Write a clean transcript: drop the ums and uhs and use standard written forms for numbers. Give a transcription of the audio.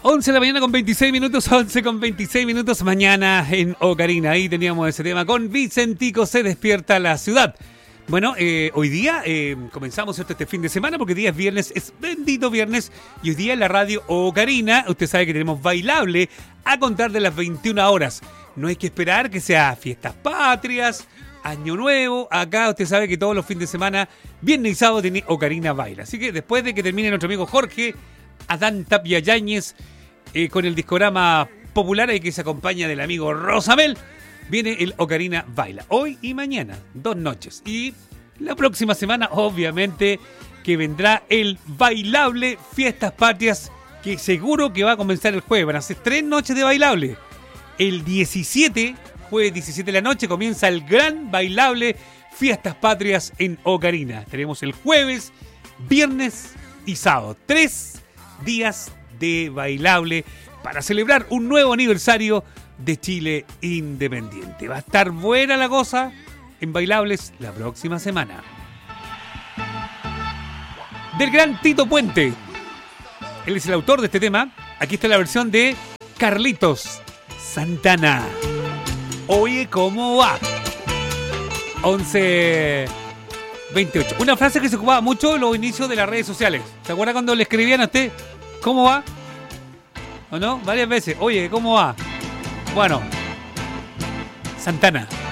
11 de la mañana con 26 minutos, 11 con 26 minutos mañana en Ocarina. Ahí teníamos ese tema con Vicentico, se despierta la ciudad. Bueno, hoy día comenzamos este fin de semana porque día es viernes, es bendito viernes. Y hoy día en la radio Ocarina, usted sabe que tenemos bailable a contar de las 21 horas. No hay que esperar que sea fiestas patrias, año nuevo. Acá usted sabe que todos los fines de semana, viernes y sábado, tiene Ocarina Baila. Así que después de que termine nuestro amigo Jorge Adán Tapia Yáñez con el discograma popular y que se acompaña del amigo Rosamel, viene el Ocarina Baila. Hoy y mañana, 2 noches. Y la próxima semana, obviamente, que vendrá el bailable Fiestas Patrias, que seguro que va a comenzar el jueves. Van a ser 3 noches de bailable. El 17, jueves 17 de la noche, comienza el gran bailable Fiestas Patrias en Ocarina. Tenemos el jueves, viernes y sábado. 3 días de bailable para celebrar un nuevo aniversario de Chile independiente. Va a estar buena la cosa en bailables la próxima semana. Del gran Tito Puente. Él es el autor de este tema. Aquí está la versión de Carlitos Santana. Oye, ¿cómo va? 11:28. Una frase que se ocupaba mucho en los inicios de las redes sociales. ¿Se acuerda cuando le escribían a usted? ¿Cómo va? ¿O no? Varias veces. Oye, ¿cómo va? Bueno, Santana.